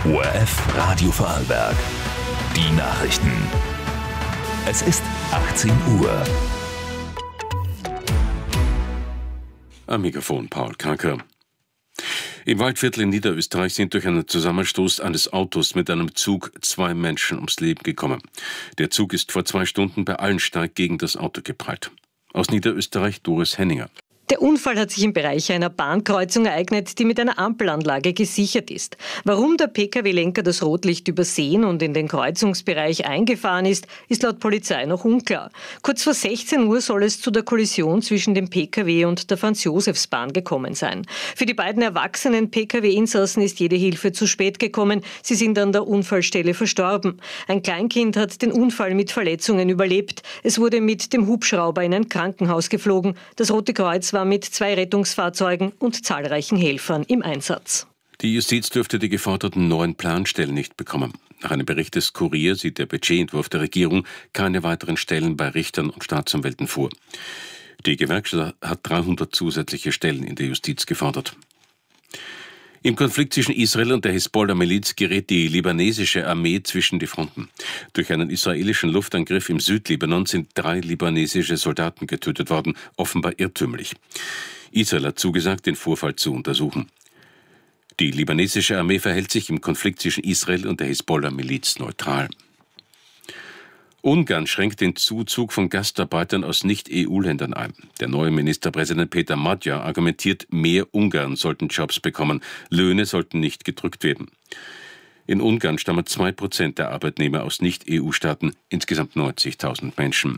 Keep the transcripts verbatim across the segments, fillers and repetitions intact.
O R F Radio Vorarlberg. Die Nachrichten. Es ist achtzehn Uhr. Am Mikrofon Paul Kacker. Im Waldviertel in Niederösterreich sind durch einen Zusammenstoß eines Autos mit einem Zug zwei Menschen ums Leben gekommen. Der Zug ist vor zwei Stunden bei Allensteig gegen das Auto geprallt. Aus Niederösterreich Doris Henninger. Der Unfall hat sich im Bereich einer Bahnkreuzung ereignet, die mit einer Ampelanlage gesichert ist. Warum der Pkw-Lenker das Rotlicht übersehen und in den Kreuzungsbereich eingefahren ist, ist laut Polizei noch unklar. Kurz vor sechzehn Uhr soll es zu der Kollision zwischen dem Pkw und der Franz-Josefs-Bahn gekommen sein. Für die beiden erwachsenen Pkw-Insassen ist jede Hilfe zu spät gekommen. Sie sind an der Unfallstelle verstorben. Ein Kleinkind hat den Unfall mit Verletzungen überlebt. Es wurde mit dem Hubschrauber in ein Krankenhaus geflogen. Das Rote Kreuz war mit zwei Rettungsfahrzeugen und zahlreichen Helfern im Einsatz. Die Justiz dürfte die geforderten neuen Planstellen nicht bekommen. Nach einem Bericht des Kurier sieht der Budgetentwurf der Regierung keine weiteren Stellen bei Richtern und Staatsanwälten vor. Die Gewerkschaft hat dreihundert zusätzliche Stellen in der Justiz gefordert. Im Konflikt zwischen Israel und der Hisbollah-Miliz gerät die libanesische Armee zwischen die Fronten. Durch einen israelischen Luftangriff im Südlibanon sind drei libanesische Soldaten getötet worden, offenbar irrtümlich. Israel hat zugesagt, den Vorfall zu untersuchen. Die libanesische Armee verhält sich im Konflikt zwischen Israel und der Hisbollah-Miliz neutral. Ungarn schränkt den Zuzug von Gastarbeitern aus Nicht-E U-Ländern ein. Der neue Ministerpräsident Peter Magyar argumentiert, mehr Ungarn sollten Jobs bekommen, Löhne sollten nicht gedrückt werden. In Ungarn stammen zwei Prozent der Arbeitnehmer aus Nicht-E U-Staaten, insgesamt neunzigtausend Menschen.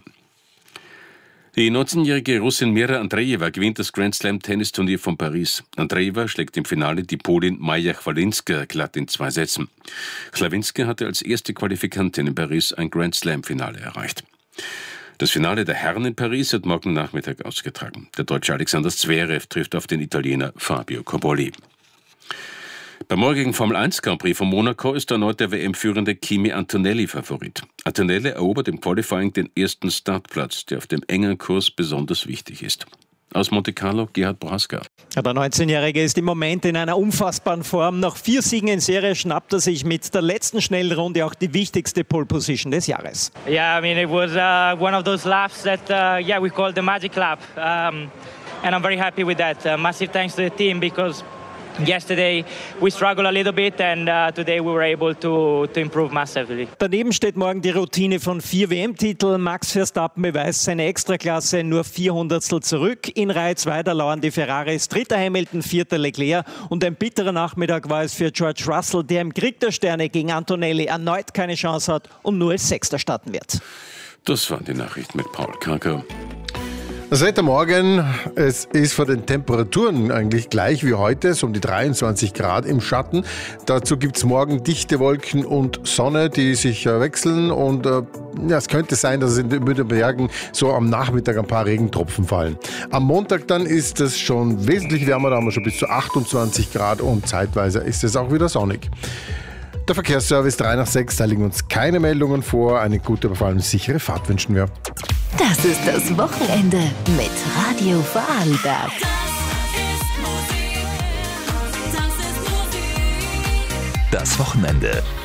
Die neunzehnjährige Russin Mira Andreeva gewinnt das Grand-Slam-Tennisturnier von Paris. Andreeva schlägt im Finale die Polin Maja Chwalinska glatt in zwei Sätzen. Chwalinska hatte als erste Qualifikantin in Paris ein Grand-Slam-Finale erreicht. Das Finale der Herren in Paris wird morgen Nachmittag ausgetragen. Der Deutsche Alexander Zverev trifft auf den Italiener Fabio Cobolli. Beim morgigen Formel eins Grand Prix von Monaco ist erneut der W M-führende Kimi Antonelli Favorit. Antonelli erobert im Qualifying den ersten Startplatz, der auf dem engen Kurs besonders wichtig ist. Aus Monte Carlo, Gerhard Braska. Der neunzehnjährige ist im Moment in einer unfassbaren Form. Nach vier Siegen in Serie schnappt er sich mit der letzten schnellen Runde auch die wichtigste Pole Position des Jahres. Yeah, I mean it was uh, one of those laps that uh, yeah we call the magic lap, um, and I'm very happy with that. Uh, massive thanks to the team because yesterday we struggled a little bit and uh, today we were able to, to improve massively. Daneben steht morgen die Routine von vier W M-Titeln. Max Verstappen beweist seine Extraklasse nur vier Hundertstel zurück. In Reihe zwei da lauern die Ferraris, dritter Hamilton, vierter Leclerc. Und ein bitterer Nachmittag war es für George Russell, der im Krieg der Sterne gegen Antonelli erneut keine Chance hat und nur als Sechster starten wird. Das waren die Nachrichten mit Paul Kacker. Das Wetter morgen, es ist von den Temperaturen eigentlich gleich wie heute, so um die dreiundzwanzig Grad im Schatten. Dazu gibt es morgen dichte Wolken und Sonne, die sich äh, wechseln und äh, ja, es könnte sein, dass es in den Bergen so am Nachmittag ein paar Regentropfen fallen. Am Montag dann ist es schon wesentlich wärmer, da haben wir schon bis zu achtundzwanzig Grad und zeitweise ist es auch wieder sonnig. Der Verkehrsservice drei nach sechs, da liegen uns keine Meldungen vor. Eine gute, aber vor allem sichere Fahrt wünschen wir. Das ist das Wochenende mit Radio Vorarlberg. Das Wochenende